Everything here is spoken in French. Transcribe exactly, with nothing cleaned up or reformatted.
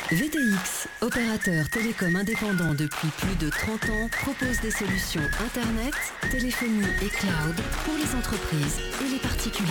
V T X, opérateur télécom indépendant depuis plus de trente ans, propose des solutions Internet, téléphonie et cloud pour les entreprises et les particuliers.